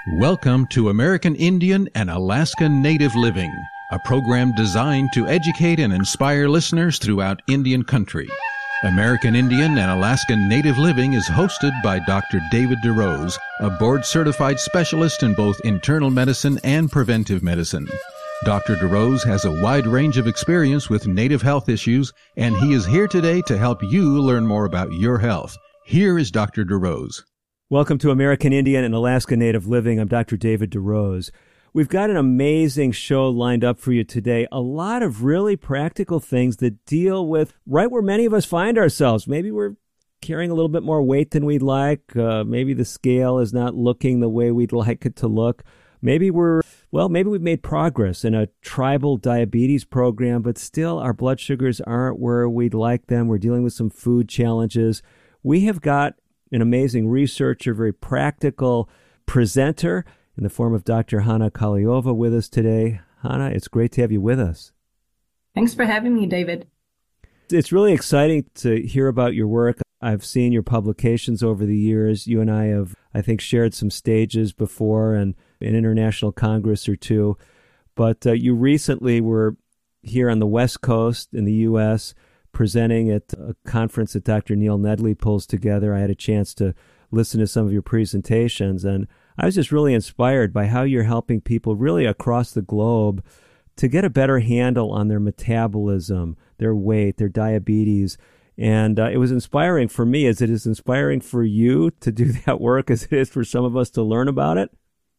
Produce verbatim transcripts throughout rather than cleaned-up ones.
Welcome to American Indian and Alaska Native Living, a program designed to educate and inspire listeners throughout Indian country. American Indian and Alaska Native Living is hosted by Doctor David DeRose, a board-certified specialist in both internal medicine and preventive medicine. Doctor DeRose has a wide range of experience with Native health issues, and he is here today to help you learn more about your health. Here is Doctor DeRose. Welcome to American Indian and Alaska Native Living. I'm Doctor David DeRose. We've got an amazing show lined up for you today. A lot of really practical things that deal with right where many of us find ourselves. Maybe we're carrying a little bit more weight than we'd like. Uh, maybe the scale is not looking the way we'd like it to look. Maybe we're, well, maybe we've made progress in a tribal diabetes program, but still our blood sugars aren't where we'd like them. We're dealing with some food challenges. We have got an amazing researcher, very practical presenter in the form of Doctor Hana Kaliova with us today. Hana, it's great to have you with us. Thanks for having me, David. It's really exciting to hear about your work. I've seen your publications over the years. You and I have, I think, shared some stages before and an international congress or two. But uh, you recently were here on the West Coast in the U S presenting at a conference that Doctor Neil Nedley pulls together. I had a chance to listen to some of your presentations, and I was just really inspired by how you're helping people really across the globe to get a better handle on their metabolism, their weight, their diabetes. And uh, it was inspiring for me, as it is inspiring for you to do that work, as it is for some of us to learn about it.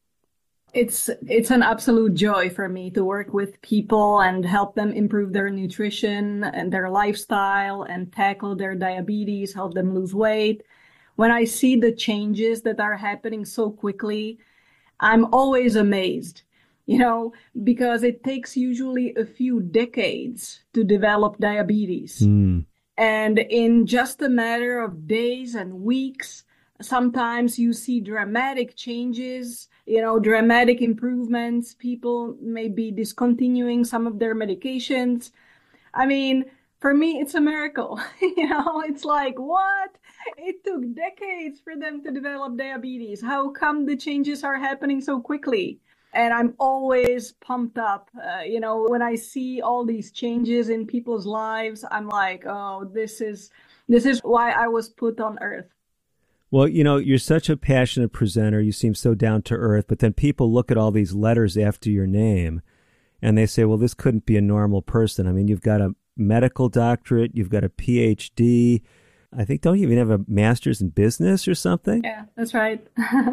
It's it's an absolute joy for me to work with people and help them improve their nutrition and their lifestyle and tackle their diabetes, help them lose weight. When I see the changes that are happening so quickly, I'm always amazed, you know, because it takes usually a few decades to develop diabetes. Mm. And in just a matter of days and weeks, sometimes you see dramatic changes, you know, dramatic improvements. People may be discontinuing some of their medications. I mean, for me, it's a miracle. You know, it's like, what? It took decades for them to develop diabetes. How come the changes are happening so quickly? And I'm always pumped up. Uh, you know, when I see all these changes in people's lives, I'm like, oh, this is this is why I was put on earth. Well, you know, you're such a passionate presenter. You seem so down to earth. But then people look at all these letters after your name and they say, well, this couldn't be a normal person. I mean, you've got a medical doctorate. You've got a P H D. I think, don't you even have a master's in business or something? Yeah, that's right.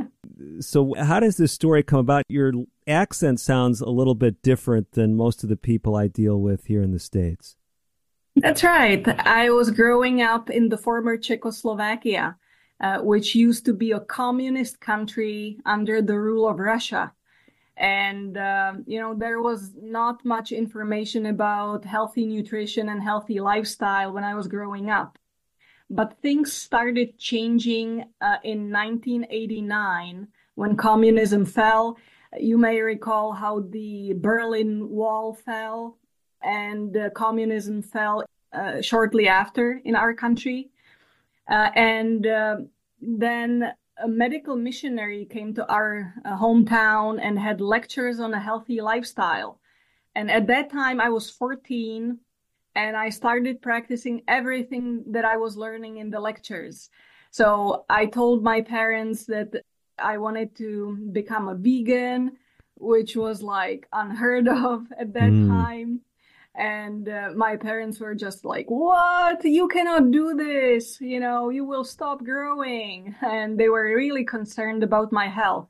So how does this story come about? Your accent sounds a little bit different than most of the people I deal with here in the States. That's right. I was growing up in the former Czechoslovakia, uh, which used to be a communist country under the rule of Russia. And, uh, you know, there was not much information about healthy nutrition and healthy lifestyle when I was growing up. But things started changing uh, in nineteen eighty-nine when communism fell. You may recall how the Berlin Wall fell and uh, communism fell uh, shortly after in our country. Uh, and uh, then a medical missionary came to our uh, hometown and had lectures on a healthy lifestyle. And at that time, I was fourteen. And I started practicing everything that I was learning in the lectures. So I told my parents that I wanted to become a vegan, which was like unheard of at that mm. time. And uh, my parents were just like, what? You cannot do this. You know, you will stop growing. And they were really concerned about my health.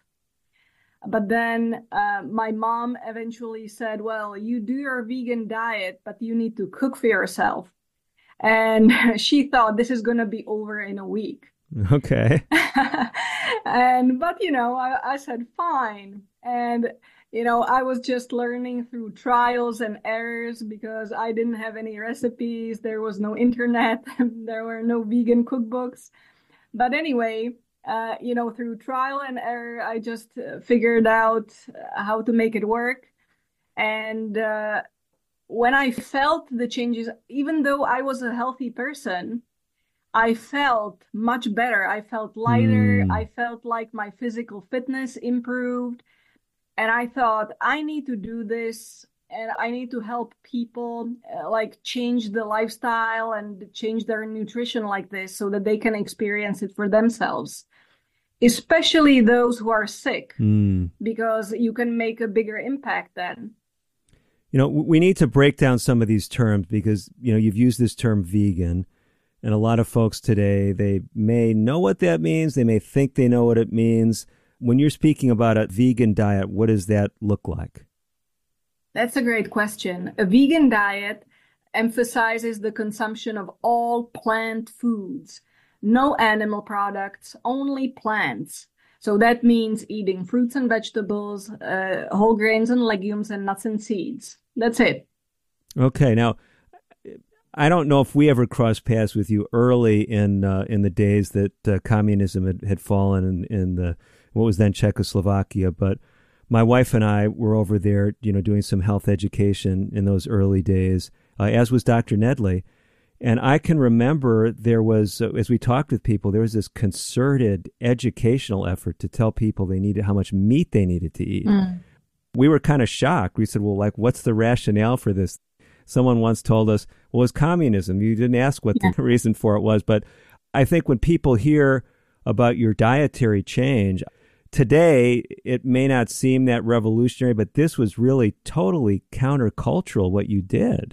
But then uh, my mom eventually said, well, you do your vegan diet, but you need to cook for yourself. And she thought this is going to be over in a week. Okay. and But, you know, I, I said, fine. And, you know, I was just learning through trials and errors because I didn't have any recipes. There was no internet. There were no vegan cookbooks. But anyway, Uh, you know, through trial and error, I just uh, figured out how to make it work. And uh, when I felt the changes, even though I was a healthy person, I felt much better. I felt lighter. Mm. I felt like my physical fitness improved. And I thought, I need to do this and I need to help people uh, like change the lifestyle and change their nutrition like this so that they can experience it for themselves, especially those who are sick, Mm. because you can make a bigger impact then. You know, we need to break down some of these terms because, you know, you've used this term vegan, and a lot of folks today, they may know what that means. They may think they know what it means. When you're speaking about a vegan diet, what does that look like? That's a great question. A vegan diet emphasizes the consumption of all plant foods, no animal products, only plants. So that means eating fruits and vegetables, uh, whole grains and legumes, and nuts and seeds. That's it. Okay. Now, I don't know if we ever crossed paths with you early in uh, in the days that uh, communism had, had fallen in, in the what was then Czechoslovakia, but my wife and I were over there, you know, doing some health education in those early days, uh, as was Doctor Nedley. And I can remember there was, uh, as we talked with people, there was this concerted educational effort to tell people they needed how much meat they needed to eat. Mm. We were kind of shocked. We said, well, like, what's the rationale for this? Someone once told us, well, it's communism. You didn't ask what yeah. the reason for it was. But I think when people hear about your dietary change, today it may not seem that revolutionary, but this was really totally countercultural what you did.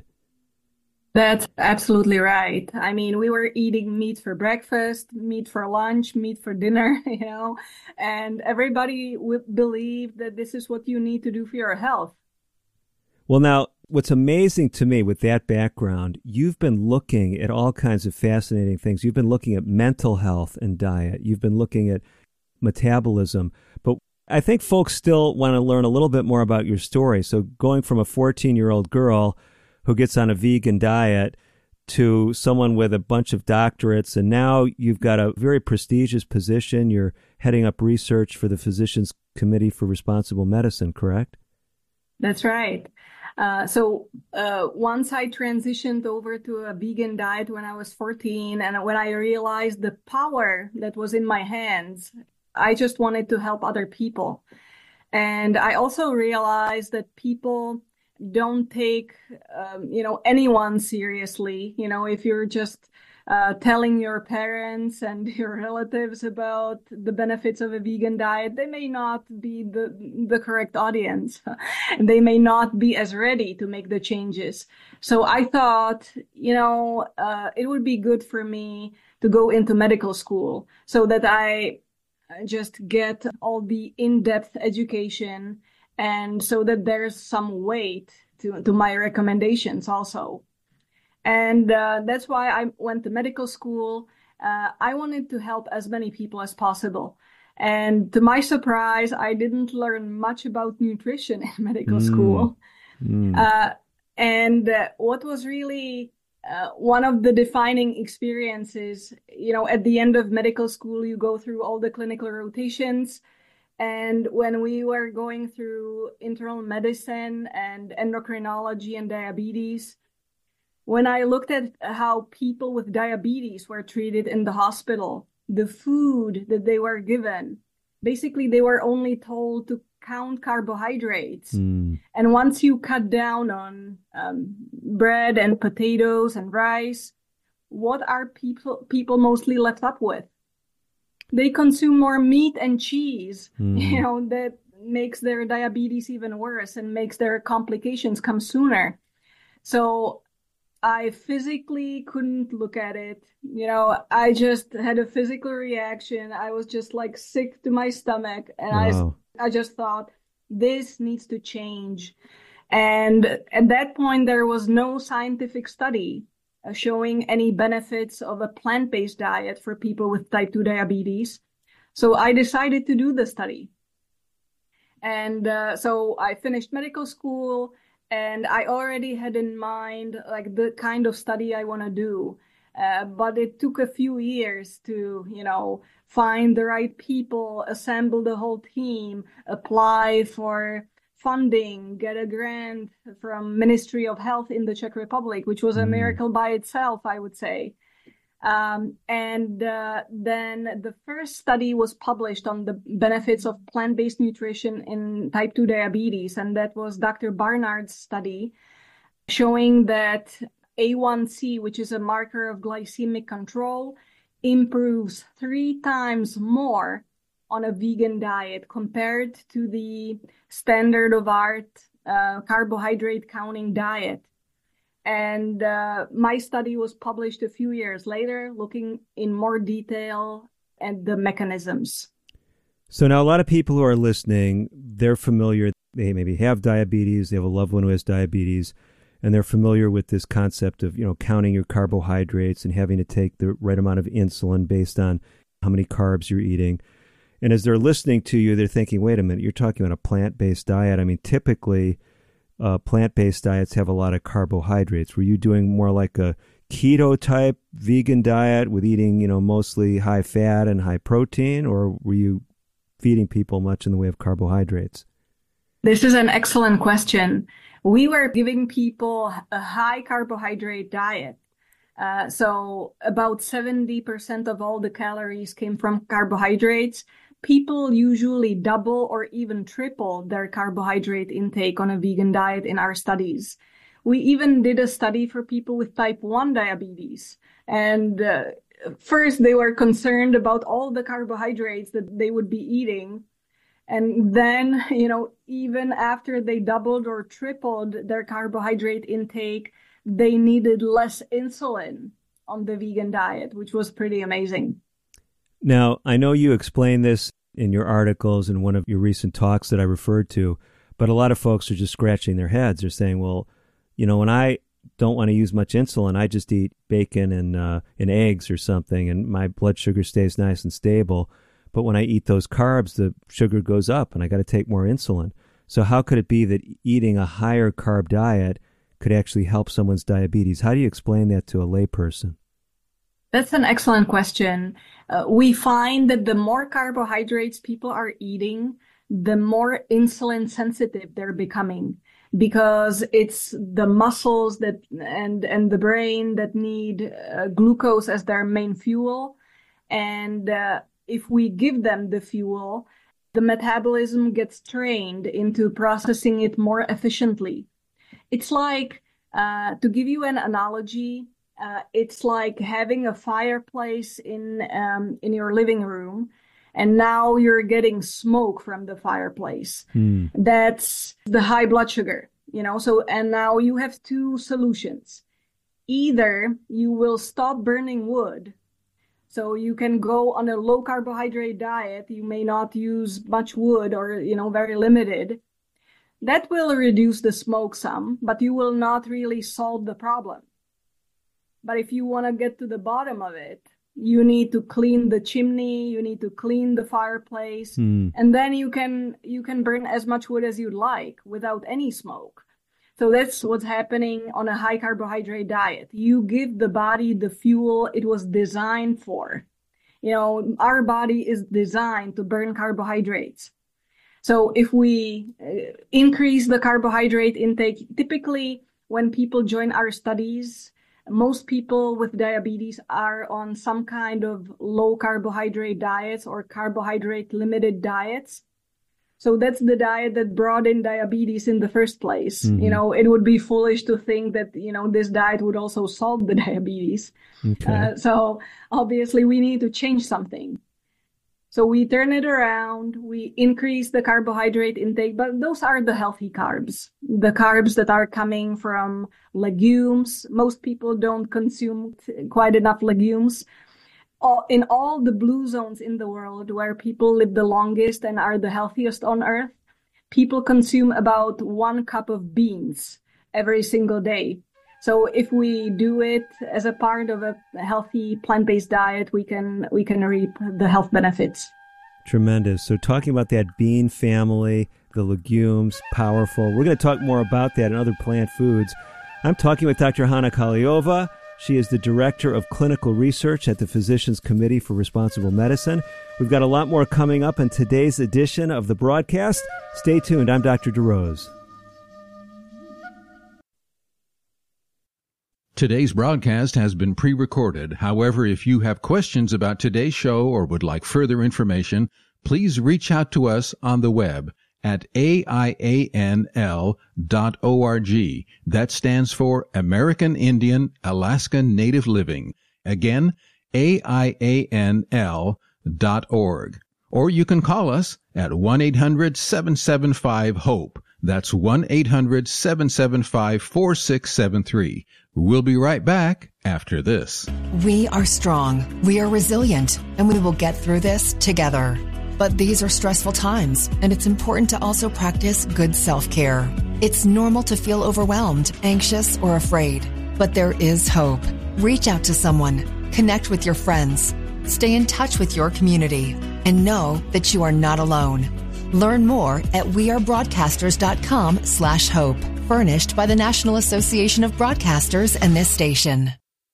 That's absolutely right. I mean, we were eating meat for breakfast, meat for lunch, meat for dinner, you know, and everybody w- believed that this is what you need to do for your health. Well, now, what's amazing to me with that background, you've been looking at all kinds of fascinating things. You've been looking at mental health and diet. You've been looking at metabolism. But I think folks still want to learn a little bit more about your story. So going from a fourteen-year-old girl who gets on a vegan diet to someone with a bunch of doctorates, and now you've got a very prestigious position. You're heading up research for the Physicians Committee for Responsible Medicine, correct? That's right. Uh, so uh, once I transitioned over to a vegan diet when I was fourteen, and when I realized the power that was in my hands, I just wanted to help other people. And I also realized that people don't take, um, you know, anyone seriously. You know, if you're just uh, telling your parents and your relatives about the benefits of a vegan diet, they may not be the the correct audience. They may not be as ready to make the changes. So I thought, you know, uh, it would be good for me to go into medical school so that I just get all the in-depth education, and so that there's some weight to, to my recommendations also. And uh, that's why I went to medical school. Uh, I wanted to help as many people as possible. And to my surprise, I didn't learn much about nutrition in medical mm. school. Mm. Uh, and uh, what was really uh, one of the defining experiences, you know, at the end of medical school, you go through all the clinical rotations. And when we were going through internal medicine and endocrinology and diabetes, when I looked at how people with diabetes were treated in the hospital, the food that they were given, basically they were only told to count carbohydrates. Mm. And once you cut down on um, bread and potatoes and rice, what are people people mostly left up with? They consume more meat and cheese, mm. you know, that makes their diabetes even worse and makes their complications come sooner. So I physically couldn't look at it. You know, I just had a physical reaction. I was just like sick to my stomach. And wow. I, I just thought, this needs to change. And at that point, there was no scientific study showing any benefits of a plant-based diet for people with type two diabetes. So I decided to do the study. And uh, so I finished medical school, and I already had in mind like the kind of study I want to do. Uh, but it took a few years to, you know, find the right people, assemble the whole team, apply for funding, get a grant from Ministry of Health in the Czech Republic, which was a mm. miracle by itself, I would say. Um, and uh, then the first study was published on the benefits of plant-based nutrition in type two diabetes, and that was Doctor Barnard's study showing that A one C, which is a marker of glycemic control, improves three times more on a vegan diet compared to the standard of art uh, carbohydrate counting diet. And uh, my study was published a few years later, looking in more detail at the mechanisms. So now a lot of people who are listening, they're familiar, they maybe have diabetes, they have a loved one who has diabetes, and they're familiar with this concept of, you know, counting your carbohydrates and having to take the right amount of insulin based on how many carbs you're eating. And as they're listening to you, they're thinking, wait a minute, you're talking about a plant-based diet. I mean, typically, uh, plant-based diets have a lot of carbohydrates. Were you doing more like a keto-type vegan diet with eating, you know, mostly high fat and high protein, or were you feeding people much in the way of carbohydrates? This is an excellent question. We were giving people a high carbohydrate diet. Uh, so about seventy percent of all the calories came from carbohydrates. People usually double or even triple their carbohydrate intake on a vegan diet in our studies. We even did a study for people with type one diabetes. And uh, first they were concerned about all the carbohydrates that they would be eating. And then, you know, even after they doubled or tripled their carbohydrate intake, they needed less insulin on the vegan diet, which was pretty amazing. Now, I know you explained this in your articles and one of your recent talks that I referred to, but a lot of folks are just scratching their heads. They're saying, well, you know, when I don't want to use much insulin, I just eat bacon and, uh, and eggs or something, and my blood sugar stays nice and stable. But when I eat those carbs, the sugar goes up and I got to take more insulin. So how could it be that eating a higher carb diet could actually help someone's diabetes? How do you explain that to a layperson? That's an excellent question. Uh, we find that the more carbohydrates people are eating, the more insulin sensitive they're becoming, because it's the muscles that and and the brain that need uh, glucose as their main fuel. And uh, if we give them the fuel, the metabolism gets trained into processing it more efficiently. It's like, uh, to give you an analogy, uh, it's like having a fireplace in um, in your living room, and now you're getting smoke from the fireplace. Hmm. That's the high blood sugar, you know. So, and now you have two solutions. Either you will stop burning wood, so you can go on a low carbohydrate diet. You may not use much wood, or, you know, very limited. That will reduce the smoke some, but you will not really solve the problem. But if you want to get to the bottom of it, you need to clean the chimney, you need to clean the fireplace, mm. and then you can you can burn as much wood as you'd like without any smoke. So that's what's happening on a high carbohydrate diet. You give the body the fuel it was designed for. You know, our body is designed to burn carbohydrates. So if we uh, increase the carbohydrate intake, typically when people join our studies, most people with diabetes are on some kind of low carbohydrate diets or carbohydrate limited diets. So that's the diet that brought in diabetes in the first place. Mm-hmm. You know, it would be foolish to think that, you know, this diet would also solve the diabetes. Okay. Uh, so obviously we need to change something. So we turn it around, we increase the carbohydrate intake, but those are the healthy carbs, the carbs that are coming from legumes. Most people don't consume quite enough legumes. All, in all the blue zones in the world where people live the longest and are the healthiest on earth, people consume about one cup of beans every single day. So if we do it as a part of a healthy plant-based diet, we can we can reap the health benefits. Tremendous. So talking about that bean family, the legumes, powerful. We're going to talk more about that and other plant foods. I'm talking with Doctor Hana Kahleova. She is the Director of Clinical Research at the Physicians Committee for Responsible Medicine. We've got a lot more coming up in today's edition of the broadcast. Stay tuned. I'm Doctor DeRose. Today's broadcast has been pre-recorded. However, if you have questions about today's show or would like further information, please reach out to us on the web at A I A N L dot org. That stands for American Indian Alaska Native Living. Again, A I A N L dot org. Or you can call us at one eight hundred seven seven five HOPE. That's one eight hundred seven seven five four six seven three. We'll be right back after this. We are strong, we are resilient, and we will get through this together. But these are stressful times, and it's important to also practice good self-care. It's normal to feel overwhelmed, anxious, or afraid, but there is hope. Reach out to someone, connect with your friends, stay in touch with your community, and know that you are not alone. Learn more at wearebroadcasters.com slash hope. Furnished by the National Association of Broadcasters and this station.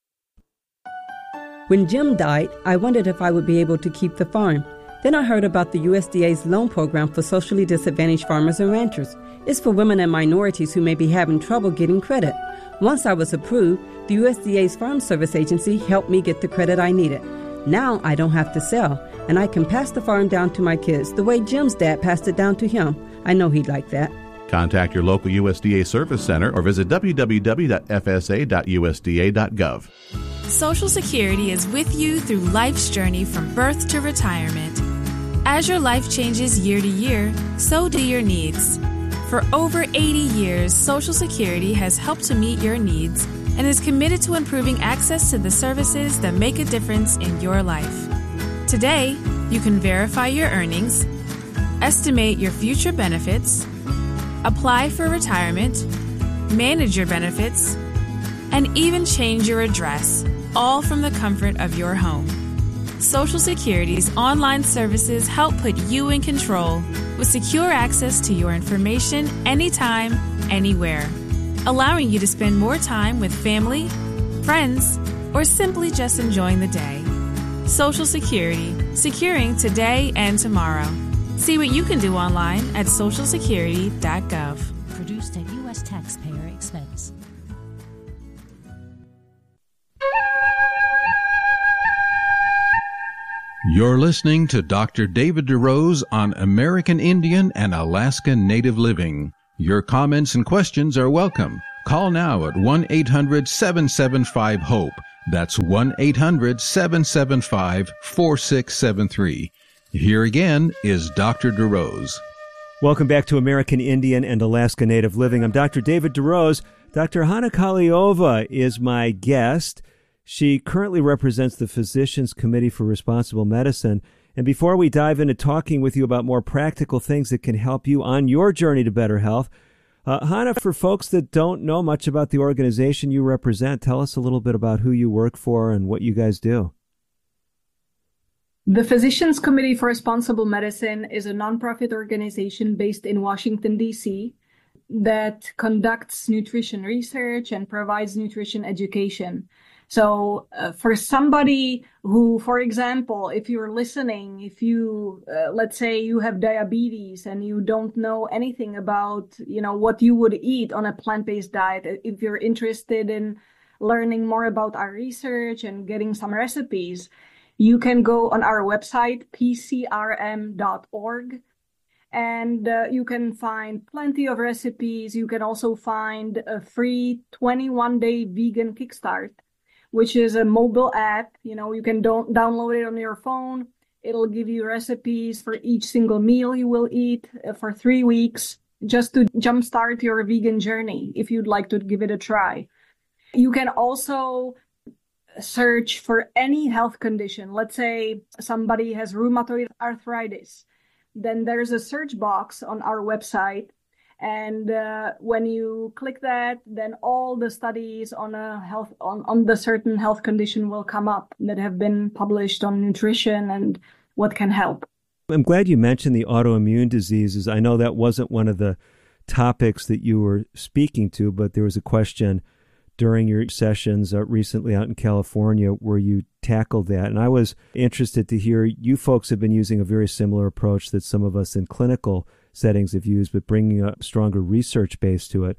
When Jim died, I wondered if I would be able to keep the farm. Then I heard about the U S D A's loan program for socially disadvantaged farmers and ranchers. It's for women and minorities who may be having trouble getting credit. Once I was approved, the U S D A's Farm Service Agency helped me get the credit I needed. Now I don't have to sell, and I can pass the farm down to my kids the way Jim's dad passed it down to him. I know he'd like that. Contact your local U S D A Service Center or visit w w w dot f s a dot u s d a dot gov. Social Security is with you through life's journey from birth to retirement. As your life changes year to year, so do your needs. For over eighty years, Social Security has helped to meet your needs and is committed to improving access to the services that make a difference in your life. Today, you can verify your earnings, estimate your future benefits, apply for retirement, manage your benefits, and even change your address, all from the comfort of your home. Social Security's online services help put you in control with secure access to your information anytime, anywhere, allowing you to spend more time with family, friends, or simply just enjoying the day. Social Security, securing today and tomorrow. See what you can do online at social security dot gov. Produced at U S taxpayer expense. You're listening to Doctor David DeRose on American Indian and Alaska Native Living. Your comments and questions are welcome. Call now at one eight hundred seven seven five HOPE. That's one eight hundred seven seven five four six seven three. Here again is Doctor DeRose. Welcome back to American Indian and Alaska Native Living. I'm Doctor David DeRose. Doctor Hana Kaliova is my guest. She currently represents the Physicians Committee for Responsible Medicine. And before we dive into talking with you about more practical things that can help you on your journey to better health, uh, Hana, for folks that don't know much about the organization you represent, tell us a little bit about who you work for and what you guys do. The Physicians Committee for Responsible Medicine is a nonprofit organization based in Washington, D C that conducts nutrition research and provides nutrition education. So uh, for somebody who, for example, if you're listening, if you, uh, let's say you have diabetes and you don't know anything about, you know, what you would eat on a plant-based diet, if you're interested in learning more about our research and getting some recipes, you can go on our website, p c r m dot org, and uh, you can find plenty of recipes. You can also find a free twenty-one day vegan kickstart, which is a mobile app. You know, you can don't download it on your phone. It'll give you recipes for each single meal you will eat uh, for three weeks, just to jumpstart your vegan journey if you'd like to give it a try. You can also search for any health condition. Let's say somebody has rheumatoid arthritis. Then there's a search box on our website. And uh, when you click that, then all the studies on a health on, on the certain health condition will come up that have been published on nutrition and what can help. I'm glad you mentioned the autoimmune diseases. I know that wasn't one of the topics that you were speaking to, but there was a question during your sessions uh, recently out in California where you tackled that. And I was interested to hear you folks have been using a very similar approach that some of us in clinical settings have used, but bringing a stronger research base to it.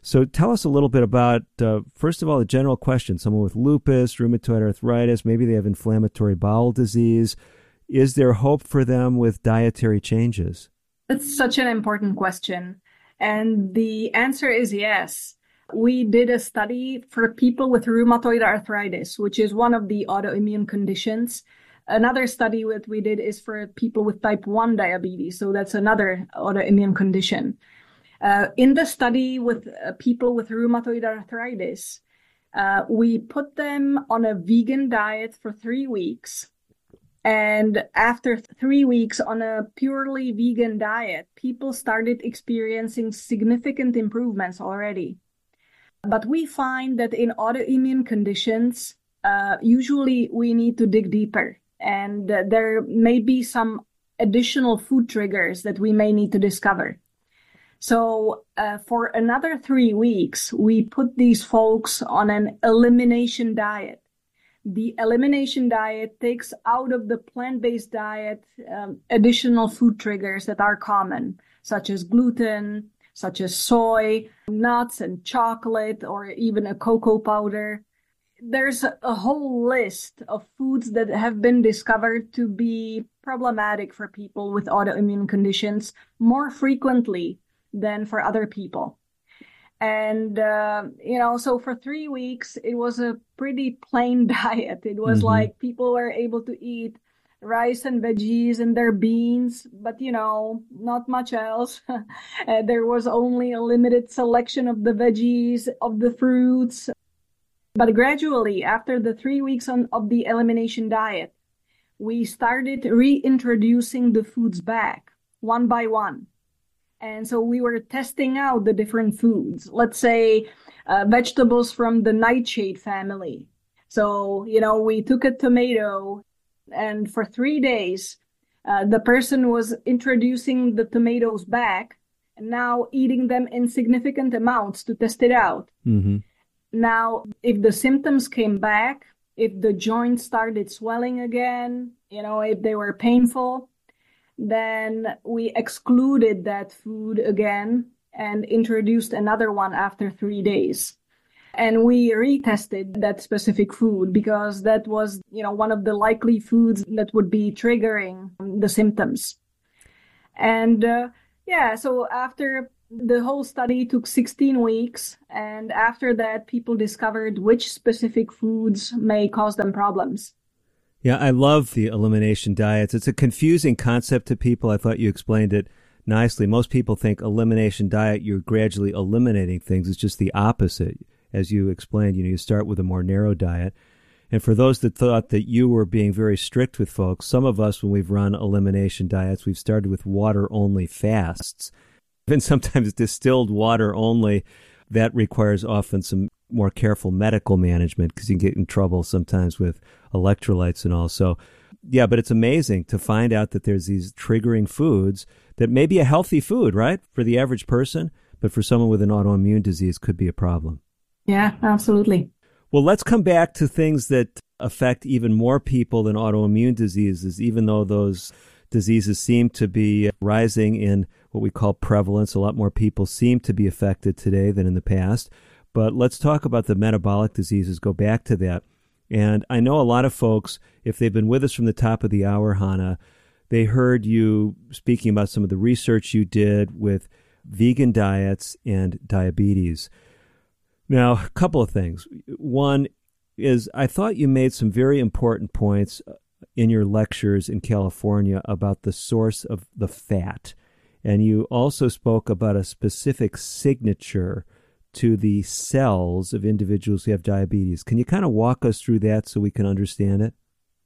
So tell us a little bit about, uh, first of all, the general question. Someone with lupus, rheumatoid arthritis, maybe they have inflammatory bowel disease. Is there hope for them with dietary changes? That's such an important question. And the answer is yes. We did a study for people with rheumatoid arthritis, which is one of the autoimmune conditions. Another study that we did is for people with type one diabetes. So that's another autoimmune condition. Uh, in the study with uh, people with rheumatoid arthritis, uh, we put them on a vegan diet for three weeks. And after three weeks on a purely vegan diet, people started experiencing significant improvements already. But we find that in autoimmune conditions, uh, usually we need to dig deeper. And uh, there may be some additional food triggers that we may need to discover. So uh, for another three weeks, we put these folks on an elimination diet. The elimination diet takes out of the plant-based diet um, additional food triggers that are common, such as gluten, such as soy, nuts and chocolate, or even a cocoa powder. There's a whole list of foods that have been discovered to be problematic for people with autoimmune conditions more frequently than for other people. And, uh, you know, so for three weeks, it was a pretty plain diet. It was mm-hmm. like people were able to eat rice and veggies and their beans, but, you know, not much else. uh, there was only a limited selection of the veggies, of the fruits. But gradually, after the three weeks on, of the elimination diet, we started reintroducing the foods back one by one. And so we were testing out the different foods, let's say uh, vegetables from the nightshade family. So, you know, we took a tomato and for three days, uh, the person was introducing the tomatoes back and now eating them in significant amounts to test it out. Mm-hmm. Now, if the symptoms came back, if the joints started swelling again, you know, if they were painful, then we excluded that food again and introduced another one after three days. And we retested that specific food because that was, you know, one of the likely foods that would be triggering the symptoms. And uh, yeah, so after the whole study took sixteen weeks, and after that, people discovered which specific foods may cause them problems. Yeah, I love the elimination diets. It's a confusing concept to people. I thought you explained it nicely. Most people think elimination diet, you're gradually eliminating things. It's just the opposite. As you explained, you know, you start with a more narrow diet. And for those that thought that you were being very strict with folks, some of us, when we've run elimination diets, we've started with water-only fasts. Even sometimes distilled water only. That requires often some more careful medical management because you can get in trouble sometimes with electrolytes and all. So, yeah, but it's amazing to find out that there's these triggering foods that may be a healthy food, right, for the average person, but for someone with an autoimmune disease could be a problem. Yeah, absolutely. Well, let's come back to things that affect even more people than autoimmune diseases, even though those diseases seem to be rising in what we call prevalence. A lot more people seem to be affected today than in the past. But let's talk about the metabolic diseases, go back to that. And I know a lot of folks, if they've been with us from the top of the hour, Hannah, they heard you speaking about some of the research you did with vegan diets and diabetes. Now, a couple of things. One is I thought you made some very important points in your lectures in California about the source of the fat. And you also spoke about a specific signature to the cells of individuals who have diabetes. Can you kind of walk us through that so we can understand it?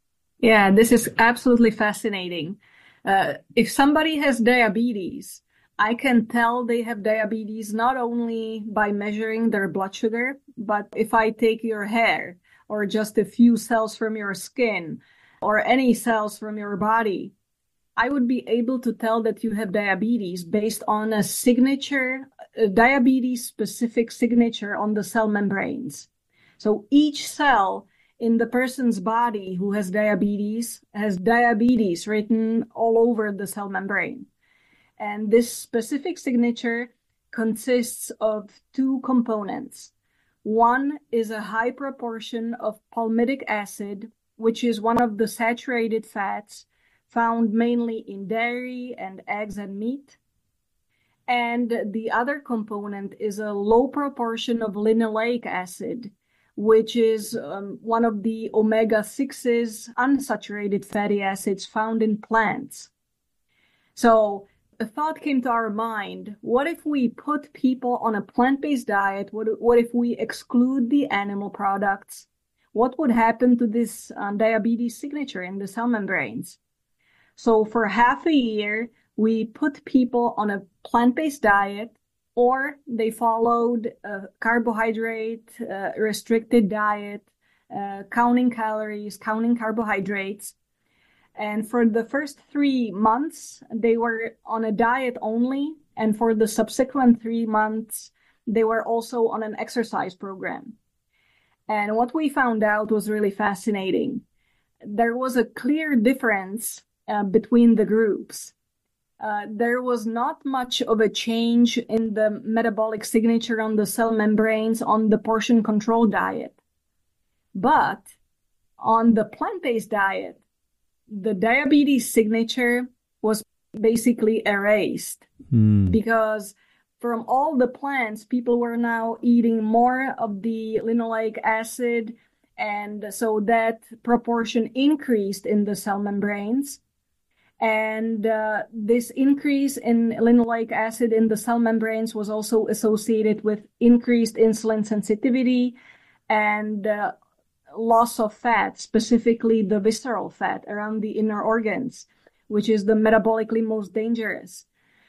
Yeah, this is absolutely fascinating. Uh, if somebody has diabetes, I can tell they have diabetes not only by measuring their blood sugar, but if I take your hair or just a few cells from your skin or any cells from your body, I would be able to tell that you have diabetes based on a signature, a diabetes-specific signature on the cell membranes. So each cell in the person's body who has diabetes has diabetes written all over the cell membrane. And this specific signature consists of two components. One is a high proportion of palmitic acid, which is one of the saturated fats found mainly in dairy and eggs and meat. And the other component is a low proportion of linoleic acid, which is um, one of the omega sixes unsaturated fatty acids found in plants. So a thought came to our mind, what if we put people on a plant-based diet? What, what if we exclude the animal products? What would happen to this uh, diabetes signature in the cell membranes? So for half a year, we put people on a plant-based diet, or they followed a carbohydrate uh, restricted diet, uh, counting calories, counting carbohydrates. And for the first three months, they were on a diet only. And for the subsequent three months, they were also on an exercise program. And what we found out was really fascinating. There was a clear difference uh, between the groups. Uh, there was not much of a change in the metabolic signature on the cell membranes on the portion control diet. But on the plant-based diet, the diabetes signature was basically erased mm. because from all the plants, people were now eating more of the linoleic acid, and so that proportion increased in the cell membranes. And uh, this increase in linoleic acid in the cell membranes was also associated with increased insulin sensitivity and uh, loss of fat, specifically the visceral fat around the inner organs, which is the metabolically most dangerous.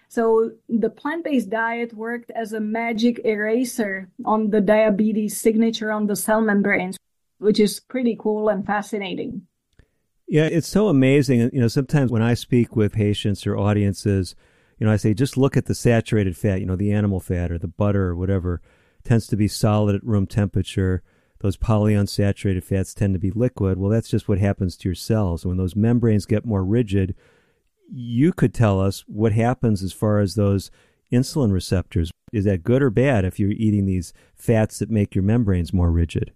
So the plant-based diet worked as a magic eraser on the diabetes signature on the cell membranes, which is pretty cool and fascinating. Yeah, it's so amazing. You know, sometimes when I speak with patients or audiences, you know, I say, just look at the saturated fat, you know, the animal fat or the butter or whatever, tends to be solid at room temperature. Those polyunsaturated fats tend to be liquid. Well, that's just what happens to your cells. When those membranes get more rigid, you could tell us what happens as far as those insulin receptors. Is that good or bad if you're eating these fats that make your membranes more rigid?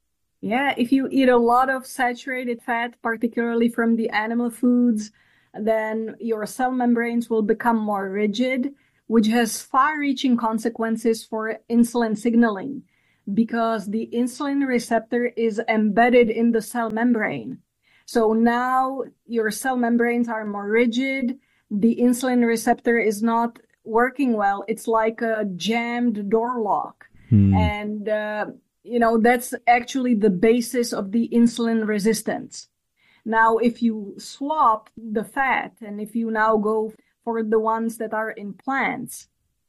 Yeah, if you eat a lot of saturated fat, particularly from the animal foods, then your cell membranes will become more rigid, which has far-reaching consequences for insulin signaling, because the insulin receptor is embedded in the cell membrane. So now your cell membranes are more rigid. The insulin receptor is not working well. It's like a jammed door lock. Hmm. And, uh, you know, that's actually the basis of the insulin resistance. Now, if you swap the fat and if you now go for the ones that are in plants,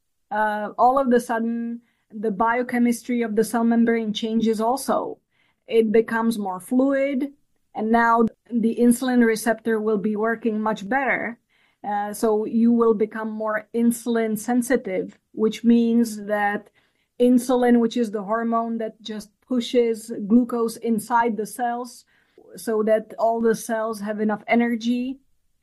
uh, all of a sudden, the biochemistry of the cell membrane changes also. It becomes more fluid, and now the insulin receptor will be working much better. Uh, so you will become more insulin sensitive, which means that insulin, which is the hormone that just pushes glucose inside the cells so that all the cells have enough energy.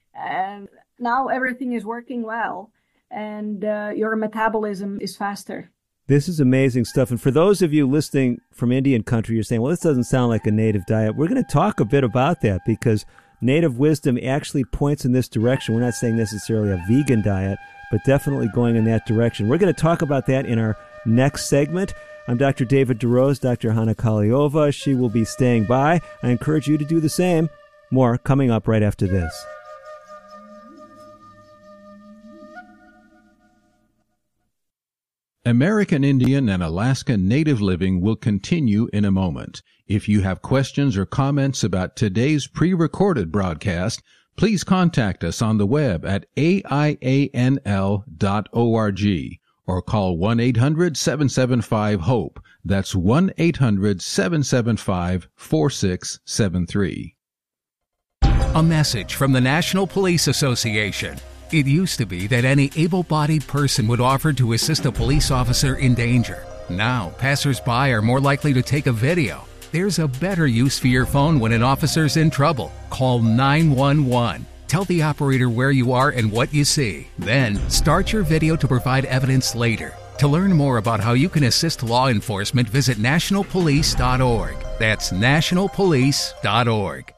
And now everything is working well, and uh, your metabolism is faster. This is amazing stuff. And for those of you listening from Indian country, you're saying, well, this doesn't sound like a native diet. We're going to talk a bit about that because native wisdom actually points in this direction. We're not saying necessarily a vegan diet, but definitely going in that direction. We're going to talk about that in our next segment. I'm Doctor David DeRose, Doctor Hanna Kaliova. She will be staying by. I encourage you to do the same. More coming up right after this. American Indian and Alaska Native Living will continue in a moment. If you have questions or comments about today's pre-recorded broadcast, please contact us on the web at A I A N L dot org or call one eight hundred seven seven five HOPE. That's one eight hundred seven seven five four six seven three. A message from the National Police Association. It used to be that any able-bodied person would offer to assist a police officer in danger. Now, passers-by are more likely to take a video. There's a better use for your phone when an officer's in trouble. Call nine one one. Tell the operator where you are and what you see. Then, start your video to provide evidence later. To learn more about how you can assist law enforcement, visit national police dot org. That's national police dot org.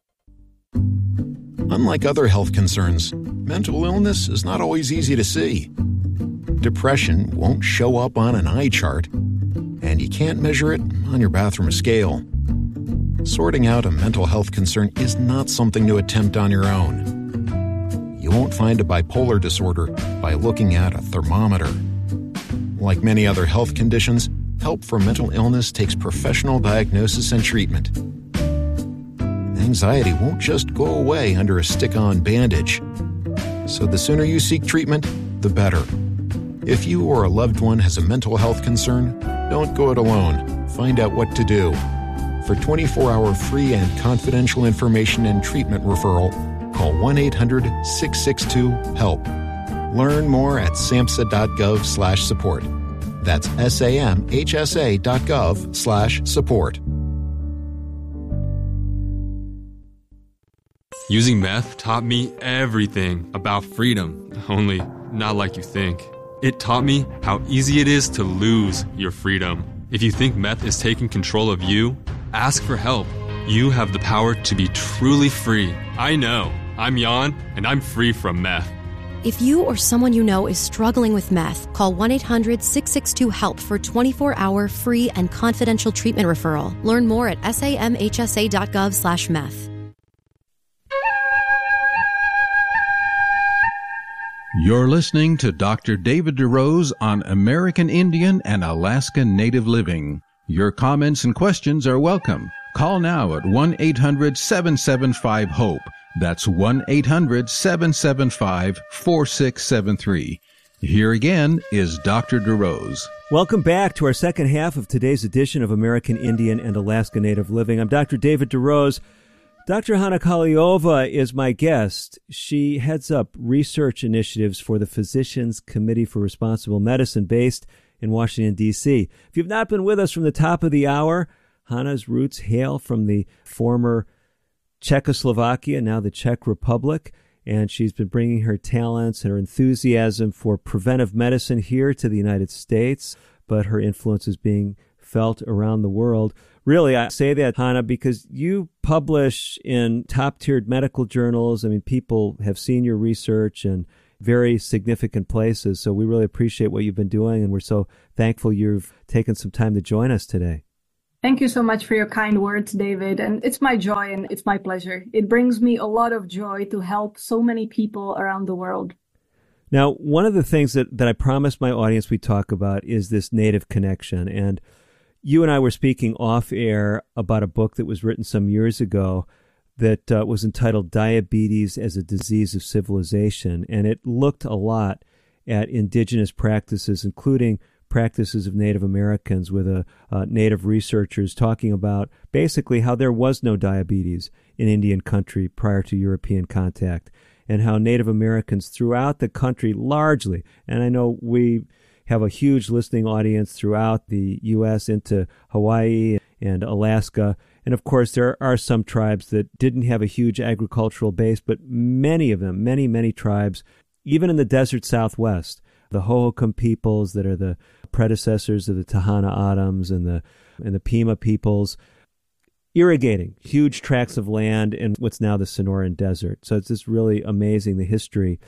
Unlike other health concerns, mental illness is not always easy to see. Depression won't show up on an eye chart, and you can't measure it on your bathroom scale. Sorting out a mental health concern is not something to attempt on your own. You won't find a bipolar disorder by looking at a thermometer. Like many other health conditions, help for mental illness takes professional diagnosis and treatment. Anxiety won't just go away under a stick-on bandage. So the sooner you seek treatment, the better. If you or a loved one has a mental health concern, don't go it alone. Find out what to do. For twenty-four hour free and confidential information and treatment referral, call one eight hundred six six two HELP. Learn more at samhsa.gov slash support. That's S-A-M-H-S-A dot gov slash support. Using meth taught me everything about freedom, only not like you think. It taught me how easy it is to lose your freedom. If you think meth is taking control of you, ask for help. You have the power to be truly free. I know. I'm Jan, and I'm free from meth. If you or someone you know is struggling with meth, call one eight hundred six six two HELP for twenty-four hour free and confidential treatment referral. Learn more at samhsa.gov slash meth. You're listening to Doctor David DeRose on American Indian and Alaska Native Living. Your comments and questions are welcome. Call now at one eight hundred seven seven five HOPE. That's one eight hundred seven seven five four six seven three. Here again is Doctor DeRose. Welcome back to our second half of today's edition of American Indian and Alaska Native Living. I'm Doctor David DeRose. Doctor Hana Kaliova is my guest. She heads up research initiatives for the Physicians Committee for Responsible Medicine based in Washington, D C. If you've not been with us from the top of the hour, Hana's roots hail from the former Czechoslovakia, now the Czech Republic, and she's been bringing her talents and her enthusiasm for preventive medicine here to the United States, but her influence is being felt around the world. Really, I say that, Hana, because you publish in top-tiered medical journals. I mean, people have seen your research in very significant places, so we really appreciate what you've been doing, and we're so thankful you've taken some time to join us today. Thank you so much for your kind words, David, and it's my joy and it's my pleasure. It brings me a lot of joy to help so many people around the world. Now, one of the things that, that I promised my audience we talk about is this Native connection, and you and I were speaking off-air about a book that was written some years ago that uh, was entitled Diabetes as a Disease of Civilization, and it looked a lot at indigenous practices, including practices of Native Americans, with a, uh, Native researchers talking about basically how there was no diabetes in Indian country prior to European contact, and how Native Americans throughout the country largely, and I know we have a huge listening audience throughout the U S into Hawaii and Alaska. And of course, there are some tribes that didn't have a huge agricultural base, but many of them, many, many tribes, even in the desert Southwest, the Hohokam peoples that are the predecessors of the Tohono O'odhams and the and the Pima peoples, irrigating huge tracts of land in what's now the Sonoran Desert. So it's just really amazing, the history.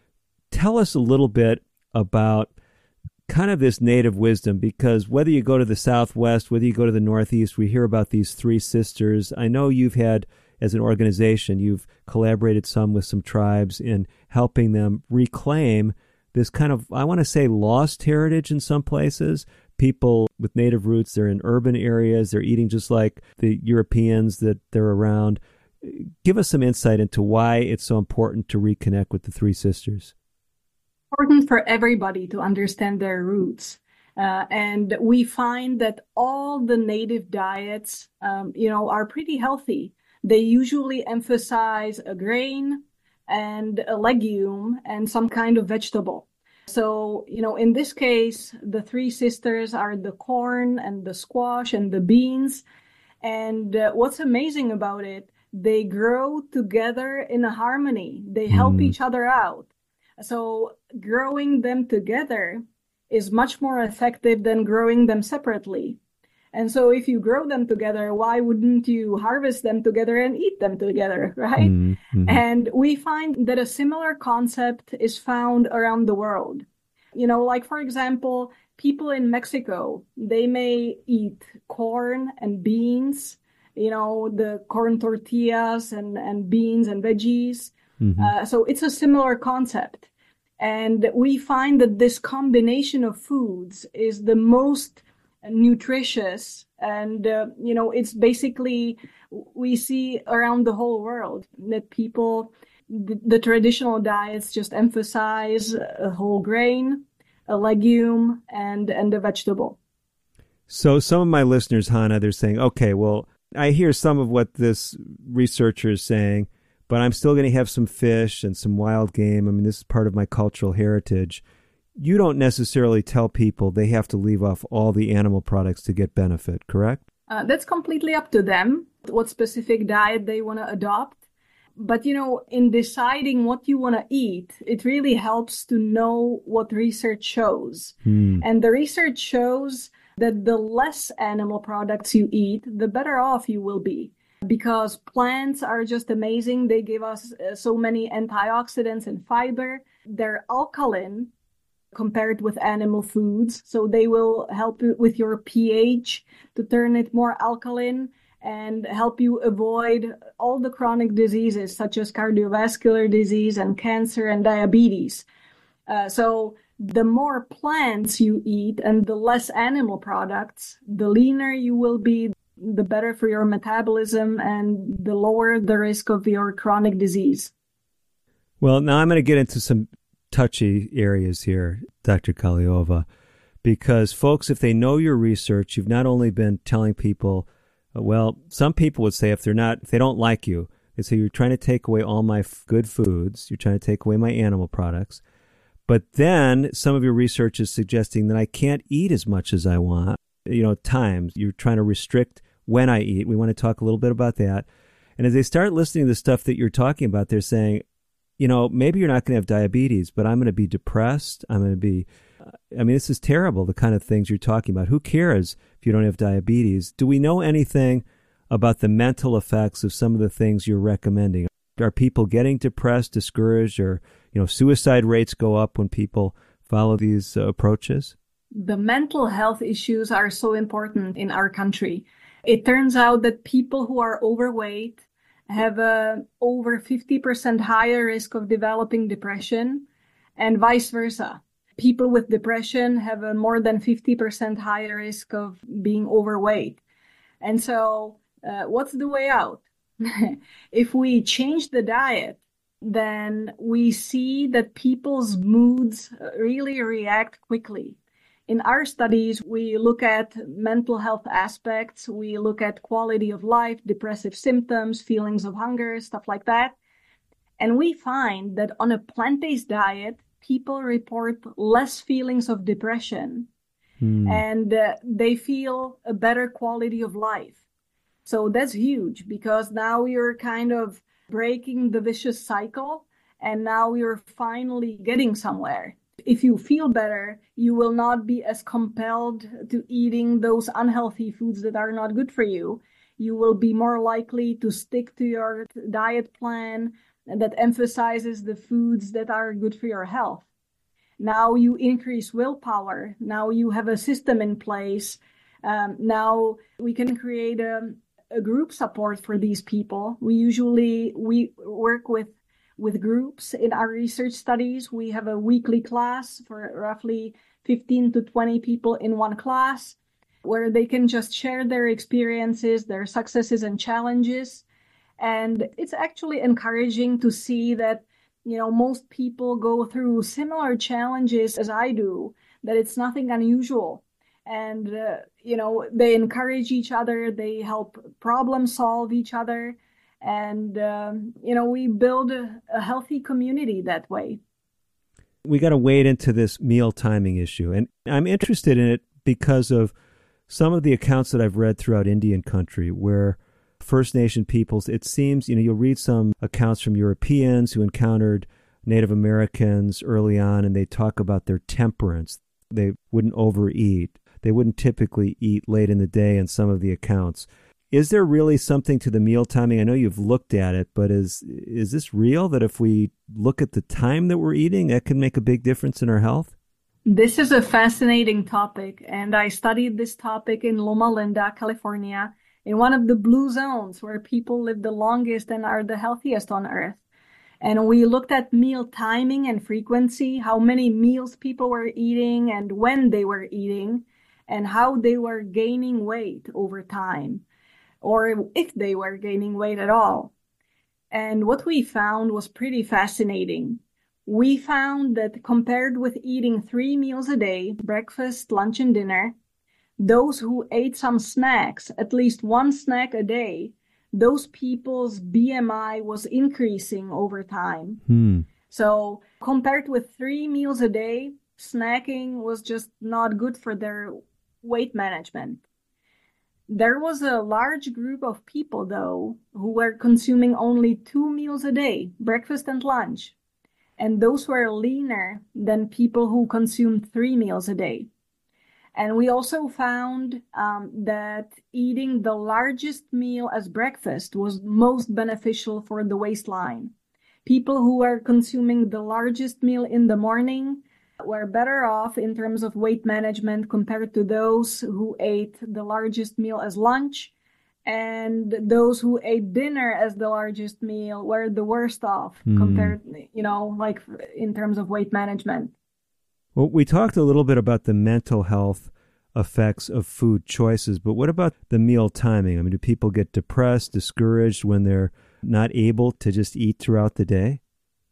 Tell us a little bit about kind of this native wisdom, because whether you go to the Southwest, whether you go to the Northeast, we hear about these three sisters. I know you've had, as an organization, you've collaborated some with some tribes in helping them reclaim this kind of, I want to say, lost heritage in some places. People with native roots, they're in urban areas, they're eating just like the Europeans that they're around. Give us some insight into why it's so important to reconnect with the three sisters. Important for everybody to understand their roots. Uh, and we find that all the native diets, um, you know, are pretty healthy. They usually emphasize a grain and a legume and some kind of vegetable. So, you know, in this case, the three sisters are the corn and the squash and the beans. And uh, what's amazing about it, they grow together in a harmony. They help mm. each other out. So growing them together is much more effective than growing them separately. And so if you grow them together, why wouldn't you harvest them together and eat them together, right? Mm-hmm. And we find that a similar concept is found around the world. You know, like, for example, people in Mexico, they may eat corn and beans, you know, the corn tortillas and, and beans and veggies. Mm-hmm. Uh, so it's a similar concept. And we find that this combination of foods is the most nutritious. And, uh, you know, it's basically, we see around the whole world that people, the, the traditional diets just emphasize a whole grain, a legume, and, and a vegetable. So some of my listeners, Hannah, they're saying, okay, well, I hear some of what this researcher is saying, but I'm still going to have some fish and some wild game. I mean, this is part of my cultural heritage. You don't necessarily tell people they have to leave off all the animal products to get benefit, correct? Uh, that's completely up to them, what specific diet they want to adopt. But, you know, in deciding what you want to eat, it really helps to know what research shows. Hmm. And the research shows that the less animal products you eat, the better off you will be. Because plants are just amazing. They give us uh, so many antioxidants and fiber. They're alkaline compared with animal foods. So they will help you with your pH to turn it more alkaline and help you avoid all the chronic diseases such as cardiovascular disease and cancer and diabetes. Uh, so the more plants you eat and the less animal products, the leaner you will be, the better for your metabolism and the lower the risk of your chronic disease. Well, now I'm going to get into some touchy areas here, Doctor Kaliova, because folks, if they know your research, you've not only been telling people, well, some people would say if they're not, if they don't like you, they say you're trying to take away all my f- good foods, you're trying to take away my animal products. But then some of your research is suggesting that I can't eat as much as I want. You know, times you're trying to restrict when I eat. We want to talk a little bit about that. And as they start listening to the stuff that you're talking about, they're saying, you know, maybe you're not going to have diabetes, but I'm going to be depressed. I'm going to be, I mean, this is terrible, the kind of things you're talking about. Who cares if you don't have diabetes? Do we know anything about the mental effects of some of the things you're recommending? Are people getting depressed, discouraged, or, you know, suicide rates go up when people follow these uh, approaches? The mental health issues are so important in our country. It turns out that people who are overweight have a over fifty percent higher risk of developing depression, and vice versa. People with depression have a more than fifty percent higher risk of being overweight. And so uh, what's the way out? If we change the diet, then we see that people's moods really react quickly. In our studies, we look at mental health aspects, we look at quality of life, depressive symptoms, feelings of hunger, stuff like that. And we find that on a plant-based diet, people report less feelings of depression hmm. and uh, they feel a better quality of life. So that's huge because now you're kind of breaking the vicious cycle and now you're finally getting somewhere. If you feel better, you will not be as compelled to eating those unhealthy foods that are not good for you. You will be more likely to stick to your diet plan that emphasizes the foods that are good for your health. Now you increase willpower. Now you have a system in place. Um, now we can create a, a group support for these people. We usually we work with with groups in our research studies. We have a weekly class for roughly fifteen to twenty people in one class where they can just share their experiences, their successes and challenges. And it's actually encouraging to see that, you know, most people go through similar challenges as I do, that it's nothing unusual. And, uh, you know, they encourage each other, they help problem solve each other. And, um, you know, we build a, a healthy community that way. We got to wade into this meal timing issue. And I'm interested in it because of some of the accounts that I've read throughout Indian country where First Nation peoples, it seems, you know, you'll read some accounts from Europeans who encountered Native Americans early on, and they talk about their temperance. they wouldn't overeat. They wouldn't typically eat late in the day in some of the accounts. Is there really something to the meal timing? I know you've looked at it, but is is this real that if we look at the time that we're eating, that can make a big difference in our health? This is a fascinating topic, and I studied this topic in Loma Linda, California, in one of the blue zones where people live the longest and are the healthiest on earth. And we looked at meal timing and frequency, how many meals people were eating and when they were eating, and how they were gaining weight over time, or if they were gaining weight at all. And what we found was pretty fascinating. We found that compared with eating three meals a day, breakfast, lunch, and dinner, those who ate some snacks, at least one snack a day, those people's B M I was increasing over time. Hmm. So compared with three meals a day, snacking was just not good for their weight management. There was a large group of people, though, who were consuming only two meals a day, breakfast and lunch. And those were leaner than people who consumed three meals a day. And we also found um, that eating the largest meal as breakfast was most beneficial for the waistline. People who were consuming the largest meal in the morning were better off in terms of weight management compared to those who ate the largest meal as lunch. And those who ate dinner as the largest meal were the worst off mm. compared, you know, like in terms of weight management. Well, we talked a little bit about the mental health effects of food choices, but what about the meal timing? I mean, do people get depressed, discouraged when they're not able to just eat throughout the day?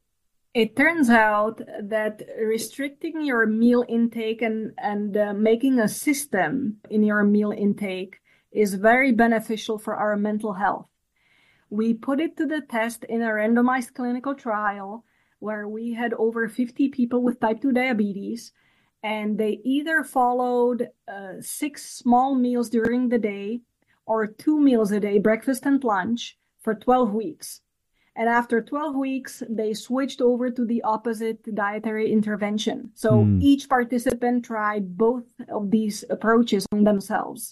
It turns out that restricting your meal intake and, and uh, making a system in your meal intake is very beneficial for our mental health. We put it to the test in a randomized clinical trial where we had over fifty people with type two diabetes, and they either followed uh, six small meals during the day or two meals a day, breakfast and lunch, for twelve weeks. And after twelve weeks, they switched over to the opposite dietary intervention. So mm. each participant tried both of these approaches on themselves.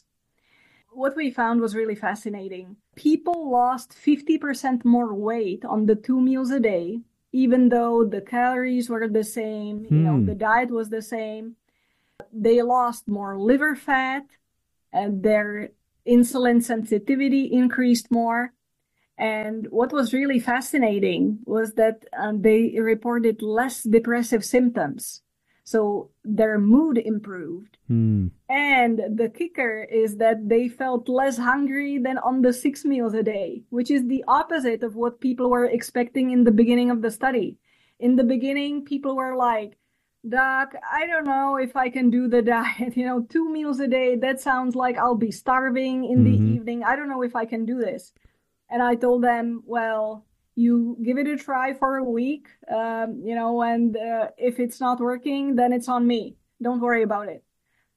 What we found was really fascinating. People lost fifty percent more weight on the two meals a day, even though the calories were the same, you know, Hmm. the diet was the same. They lost more liver fat, and their insulin sensitivity increased more. And what was really fascinating was that um, they reported less depressive symptoms. So their mood improved. Hmm. And the kicker is that they felt less hungry than on the six meals a day, which is the opposite of what people were expecting in the beginning of the study. In the beginning, people were like, Doc, I don't know if I can do the diet. You know, two meals a day, that sounds like I'll be starving in Mhm. the evening. I don't know if I can do this. And I told them, well, you give it a try for a week, um, you know, and uh, if it's not working, then it's on me. Don't worry about it.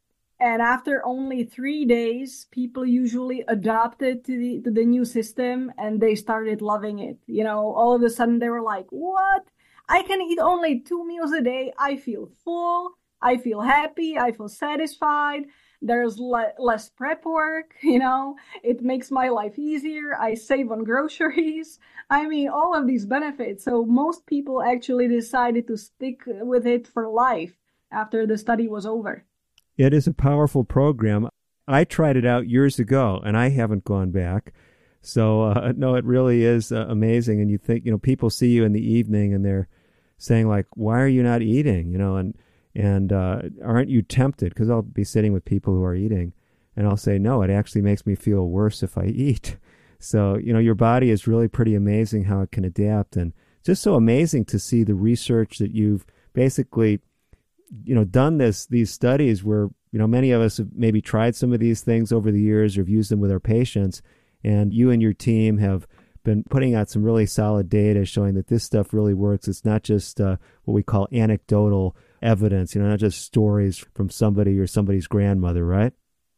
And after only three days, people usually adopted to the to the new system, and they started loving it. You know, all of a sudden they were like, what? I can eat only two meals a day. I feel full. I feel happy. I feel satisfied. There's le- less prep work, you know, it makes my life easier. I save on groceries. I mean, all of these benefits. So most people actually decided to stick with it for life after the study was over. It is a powerful program. I tried it out years ago, and I haven't gone back. So, uh, no, it really is uh, amazing. And you think, you know, people see you in the evening, and they're saying, like, why are you not eating? You know, and And uh, aren't you tempted? Because I'll be sitting with people who are eating, and I'll say, no, it actually makes me feel worse if I eat. So, you know, your body is really pretty amazing how it can adapt. And just so amazing to see the research that you've basically, you know, done this, these studies where, you know, many of us have maybe tried some of these things over the years or have used them with our patients. And you and your team have been putting out some really solid data showing that this stuff really works. It's not just uh, what we call anecdotal evidence, you know, not just stories from somebody or somebody's grandmother, right?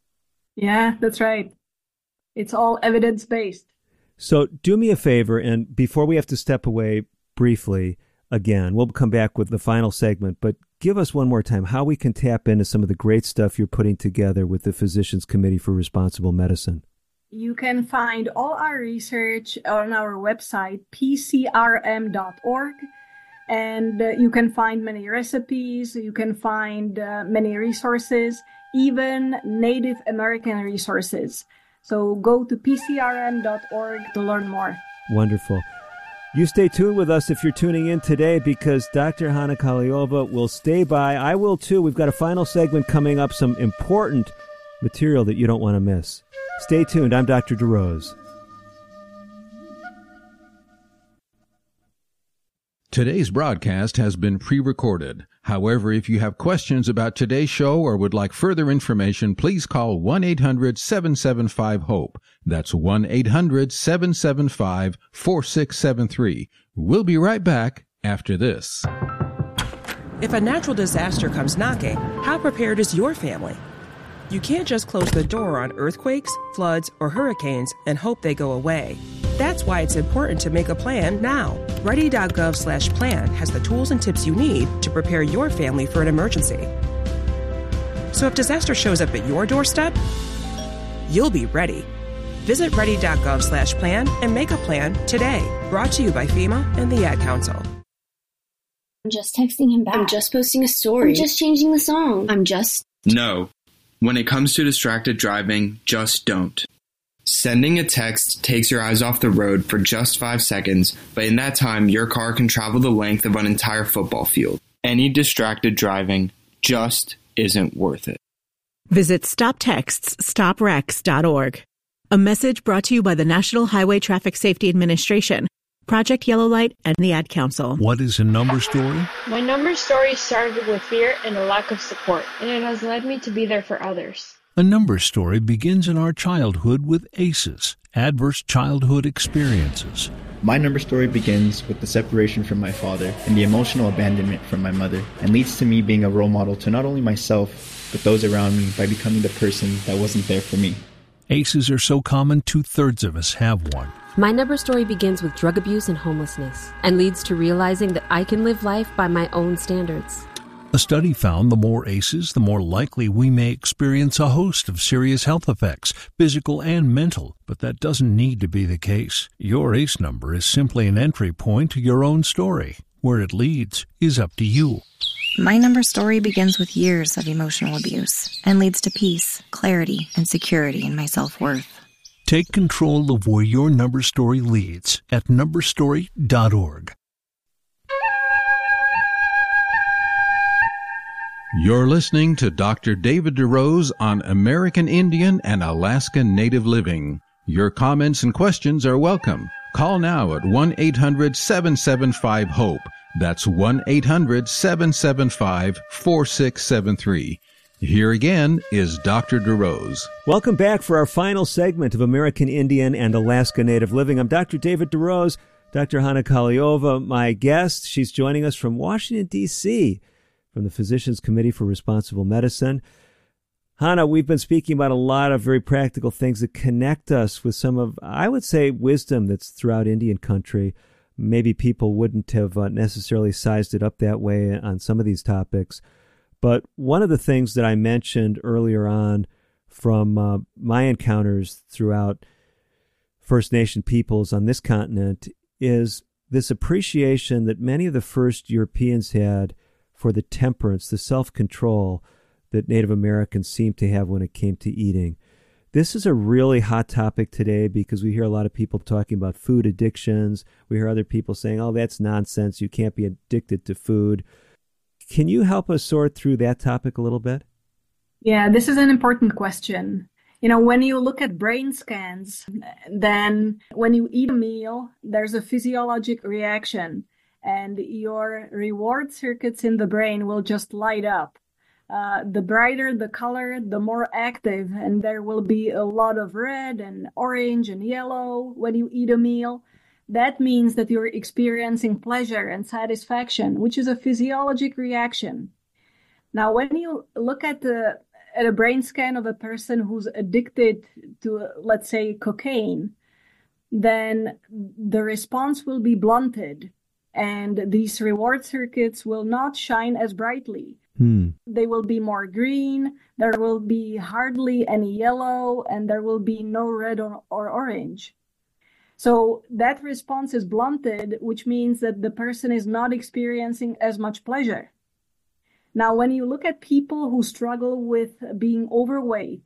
Yeah, that's right. It's all evidence-based. So do me a favor, and before we have to step away briefly, again. We'll come back with the final segment, but give us one more time how we can tap into some of the great stuff you're putting together with the Physicians Committee for Responsible Medicine. You can find all our research on our website, p c r m dot org, and uh, you can find many recipes, you can find uh, many resources, even Native American resources. So go to p c r m dot org to learn more. Wonderful. You stay tuned with us if you're tuning in today, because Doctor Hana Kahleova will stay by. I will too. We've got a final segment coming up, some important material that you don't want to miss. Stay tuned. I'm Doctor DeRose. Today's broadcast has been pre-recorded. However, if you have questions about today's show or would like further information, please call one eight hundred seven seven five HOPE. That's one eight hundred seven seven five four six seven three. We'll be right back after this. If a natural disaster comes knocking, how prepared is your family? You can't just close the door on earthquakes, floods, or hurricanes and hope they go away. That's why it's important to make a plan now. Ready.gov slash plan has the tools and tips you need to prepare your family for an emergency. So if disaster shows up at your doorstep, you'll be ready. Visit ready.gov slash plan and make a plan today. Brought to you by FEMA and the Ad Council. I'm just texting him back. I'm just posting a story. I'm just changing the song. I'm just... No. When it comes to distracted driving, just don't. Sending a text takes your eyes off the road for just five seconds, but in that time, your car can travel the length of an entire football field. Any distracted driving just isn't worth it. Visit stop texts stop wrecks dot org. A message brought to you by the National Highway Traffic Safety Administration, Project Yellow Light, and the Ad Council. What is a number story? My number story started with fear and a lack of support, and it has led me to be there for others. A number story begins in our childhood with A C Es, Adverse Childhood Experiences. My number story begins with the separation from my father and the emotional abandonment from my mother, and leads to me being a role model to not only myself, but those around me by becoming the person that wasn't there for me. A C Es are so common, two-thirds of us have one. My number story begins with drug abuse and homelessness, and leads to realizing that I can live life by my own standards. A study found the more A C Es, the more likely we may experience a host of serious health effects, physical and mental, but that doesn't need to be the case. Your A C E number is simply an entry point to your own story. Where it leads is up to you. My number story begins with years of emotional abuse and leads to peace, clarity, and security in my self-worth. Take control of where your number story leads at number story dot org. You're listening to Doctor David DeRose on American Indian and Alaska Native Living. Your comments and questions are welcome. Call now at one eight hundred seven seven five HOPE. That's one eight hundred seven seven five four six seven three. Here again is Doctor DeRose. Welcome back for our final segment of American Indian and Alaska Native Living. I'm Doctor David DeRose. Doctor Hana Kahleova, my guest. She's joining us from Washington, D C, from the Physicians Committee for Responsible Medicine. Hana, we've been speaking about a lot of very practical things that connect us with some of, I would say, wisdom that's throughout Indian country. Maybe people wouldn't have uh, necessarily sized it up that way on some of these topics. But one of the things that I mentioned earlier on from uh, my encounters throughout First Nation peoples on this continent is this appreciation that many of the first Europeans had for the temperance, the self-control that Native Americans seemed to have when it came to eating. This is a really hot topic today because we hear a lot of people talking about food addictions. We hear other people saying, oh, that's nonsense. You can't be addicted to food. Can you help us sort through that topic a little bit? Yeah, this is an important question. You know, when you look at brain scans, then when you eat a meal, there's a physiologic reaction, and your reward circuits in the brain will just light up. Uh, the brighter the color, the more active, and there will be a lot of red and orange and yellow when you eat a meal. That means that you're experiencing pleasure and satisfaction, which is a physiologic reaction. Now, when you look at the at a brain scan of a person who's addicted to, let's say, cocaine, then the response will be blunted. And these reward circuits will not shine as brightly. Hmm. They will be more green, there will be hardly any yellow, and there will be no red or, or orange. So that response is blunted, which means that the person is not experiencing as much pleasure. Now, when you look at people who struggle with being overweight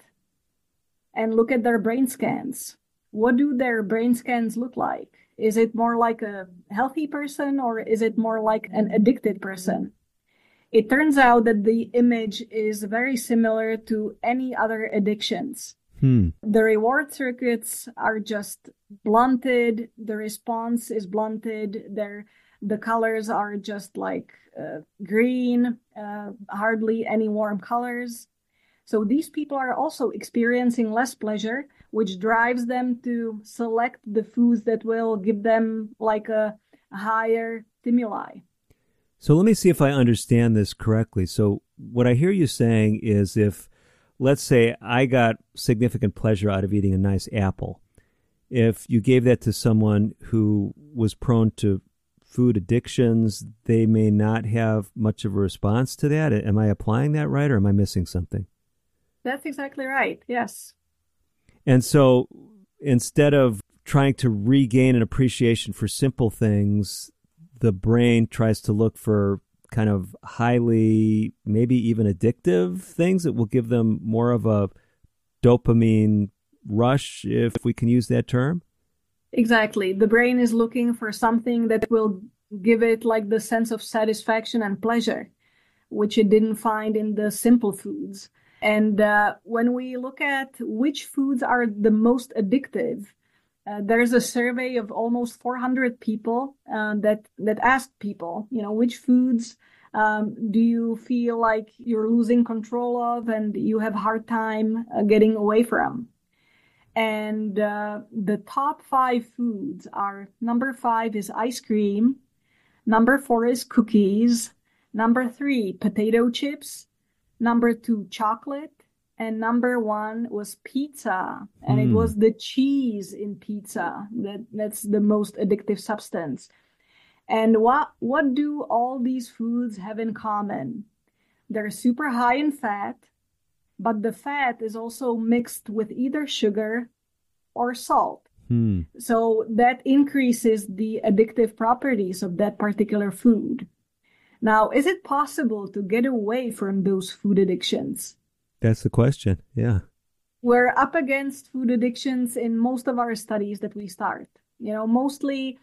and look at their brain scans, what do their brain scans look like? Is it more like a healthy person or is it more like an addicted person? It turns out that the image is very similar to any other addictions. Hmm. The reward circuits are just blunted. The response is blunted. They're, the colors are just like uh, green, uh, hardly any warm colors. So these people are also experiencing less pleasure, which drives them to select the foods that will give them like a, a higher stimuli. So let me see if I understand this correctly. So what I hear you saying is if, let's say, I got significant pleasure out of eating a nice apple, if you gave that to someone who was prone to food addictions, they may not have much of a response to that. Am I applying that right, or am I missing something? That's exactly right, yes. And so instead of trying to regain an appreciation for simple things, the brain tries to look for kind of highly, maybe even addictive things that will give them more of a dopamine rush, if we can use that term? Exactly. The brain is looking for something that will give it like the sense of satisfaction and pleasure, which it didn't find in the simple foods. And uh, when we look at which foods are the most addictive, uh, there's a survey of almost four hundred people uh, that that asked people, you know, which foods um, do you feel like you're losing control of and you have a hard time uh, getting away from? And uh, the top five foods are, number five is ice cream, number four is cookies, number three, potato chips, number two, chocolate, and number one was pizza. And mm. it was the cheese in pizza that, that's the most addictive substance. And what what do all these foods have in common? They're super high in fat, but the fat is also mixed with either sugar or salt. Hmm. So that increases the addictive properties of that particular food. Now, is it possible to get away from those food addictions? That's the question, yeah. We're up against food addictions in most of our studies that we start. You know, mostly